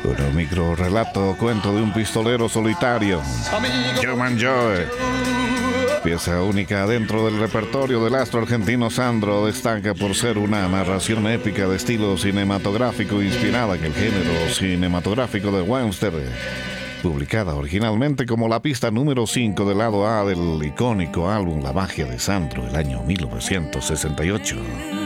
Un micro relato, cuento de un pistolero solitario, Human Joe. Pieza única dentro del repertorio del astro argentino Sandro, destaca por ser una narración épica de estilo cinematográfico inspirada en el género cinematográfico de western, publicada originalmente como la pista número 5 del lado A del icónico álbum La magia de Sandro, el año 1968.